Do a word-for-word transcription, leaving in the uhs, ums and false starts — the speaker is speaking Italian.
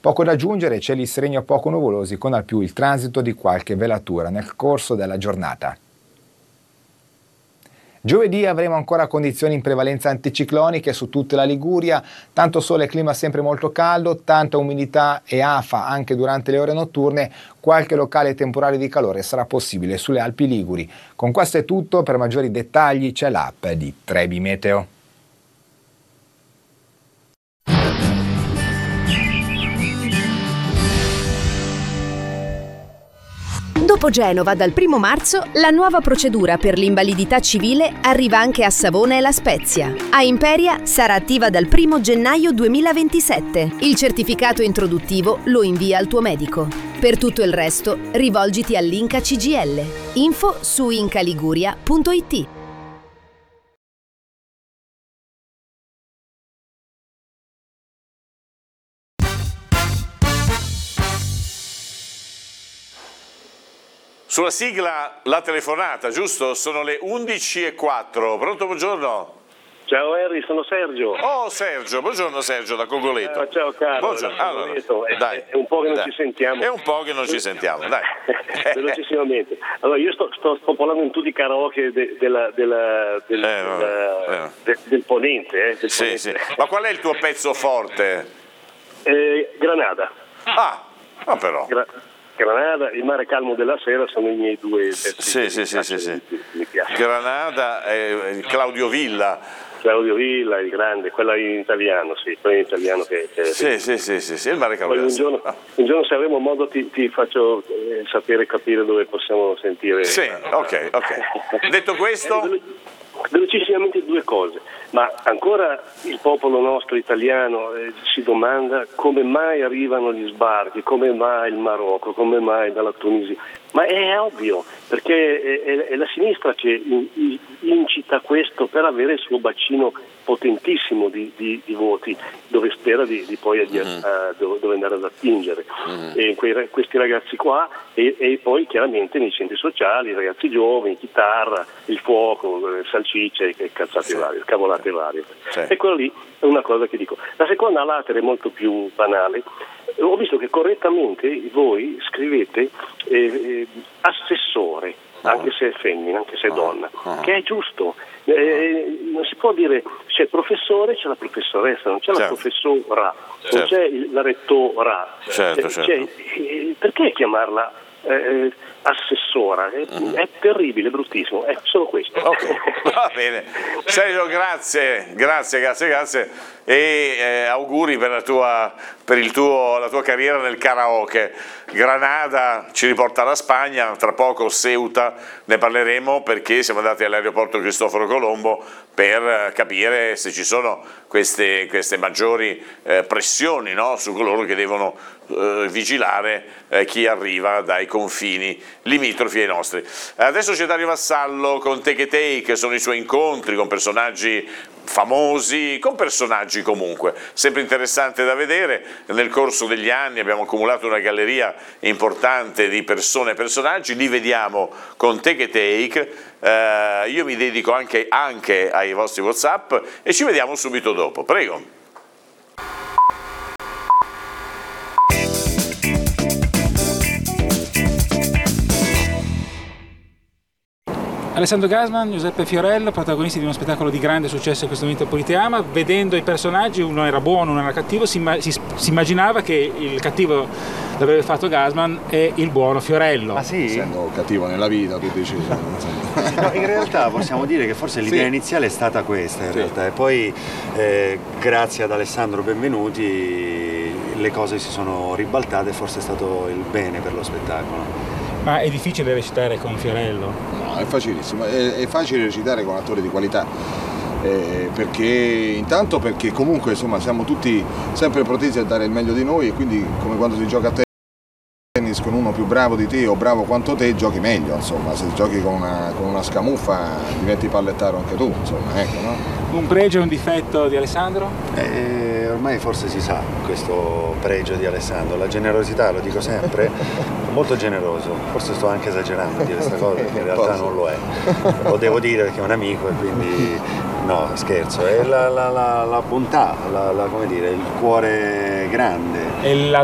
Poco da aggiungere, cieli sereni o poco nuvolosi con al più il transito di qualche velatura nel corso della giornata. Giovedì avremo ancora condizioni in prevalenza anticicloniche su tutta la Liguria, tanto sole e clima sempre molto caldo, tanta umidità e afa anche durante le ore notturne, qualche locale temporale di calore sarà possibile sulle Alpi Liguri. Con questo è tutto, per maggiori dettagli c'è l'app di Trebi Meteo. Dopo Genova, dal primo marzo, la nuova procedura per l'invalidità civile arriva anche a Savona e La Spezia. A Imperia sarà attiva dal primo gennaio duemilaventisette. Il certificato introduttivo lo invia al tuo medico. Per tutto il resto, rivolgiti all'Inca C G I L. Info su incaliguria punto it. Sulla sigla la telefonata, giusto? Sono le undici e quattro. Pronto, buongiorno? Ciao Henry, sono Sergio. Oh Sergio, buongiorno Sergio da Cogoleto. Eh, ciao caro. Buongiorno. Allora, è, dai, è un po' che non dai. ci sentiamo. È un po' che non ci sentiamo, dai. Velocissimamente. Allora, io sto, sto spopolando in tutti i karaoke de, della, della, del, eh, della, eh. de, del Ponente. Eh, del sì, ponente. Sì. Ma qual è il tuo pezzo forte? Eh, Granada. Ah, ma però. Gra- Granada, il mare calmo della sera sono i miei due pezzi. Sì, sì, sì, sì, sì. Mi piace. Granada e Claudio Villa. Claudio Villa, il grande, quella in italiano, sì, quella in italiano che... che sì, sì, sì, sì, sì, il mare calmo della un giorno, sera. un giorno se avremo modo ti, ti faccio eh, sapere, capire dove possiamo sentire... Sì, ok, ok. Detto questo... Eh, velocissimamente due cose, ma ancora il popolo nostro italiano eh, si domanda come mai arrivano gli sbarchi, come mai il Marocco, come mai dalla Tunisia, ma è ovvio, perché è, è la sinistra che incita questo per avere il suo bacino potentissimo di, di, di voti, dove spera di, di poi mm-hmm. uh, dove, dove andare ad attingere mm-hmm. e quei, questi ragazzi qua e, e poi chiaramente nei centri sociali, i ragazzi giovani, chitarra, il fuoco, salsicce e cazzate sì. varie, cavolate varie. Sì. E quello lì è una cosa che dico. La seconda latere è molto più banale. Ho visto che correttamente voi scrivete eh, eh, assessore, anche se è femmina, anche se è donna, che è giusto. Eh, non si può dire c'è il professore, c'è la professoressa, non c'è certo. la professora, certo. non c'è il, la rettora. Certo, eh, certo. Eh, perché chiamarla eh, assessora? È, mm-hmm. è terribile, bruttissimo. È solo questo. Okay. Va bene. Sergio, grazie, grazie, grazie, grazie. E eh, auguri per la tua per il tuo la tua carriera nel karaoke. Granada ci riporta alla Spagna, tra poco Ceuta ne parleremo perché siamo andati all'aeroporto Cristoforo Colombo per capire se ci sono queste, queste maggiori eh, pressioni, no? Su coloro che devono eh, vigilare eh, chi arriva dai confini limitrofi ai nostri. Adesso c'è Dario Vassallo con Take a Take, sono i suoi incontri con personaggi famosi, con personaggi comunque sempre interessante da vedere. Nel corso degli anni abbiamo accumulato una galleria importante di persone e personaggi, li vediamo con Take a Take. Uh, io mi dedico anche, anche ai vostri WhatsApp e ci vediamo subito dopo, prego. Alessandro Gasman, Giuseppe Fiorello, protagonisti di uno spettacolo di grande successo in questo momento a Politeama. Vedendo i personaggi, uno era buono, uno era cattivo, si, si, si immaginava che il cattivo l'avrebbe fatto Gasman e il buono Fiorello. Ah sì? Essendo cattivo nella vita, tu dici... No, in realtà possiamo dire che forse l'idea sì. iniziale è stata questa, in sì. realtà, e poi eh, grazie ad Alessandro Benvenuti le cose si sono ribaltate, forse è stato il bene per lo spettacolo. Ma è difficile recitare con Fiorello? No, è facilissimo, è, è facile recitare con attori di qualità, eh, perché intanto perché comunque insomma siamo tutti sempre protesi a dare il meglio di noi e quindi come quando si gioca a tennis con uno più bravo di te o bravo quanto te giochi meglio, insomma, se giochi con una, con una scamuffa diventi pallettaro anche tu, insomma, ecco, no? Un pregio e un difetto di Alessandro? Eh, ormai forse si sa questo pregio di Alessandro, la generosità, lo dico sempre, molto generoso, forse sto anche esagerando a dire questa cosa perché in realtà non lo è, lo devo dire perché è un amico e quindi no, scherzo, è la, la, la, la bontà, la, la, come dire, il cuore grande. E la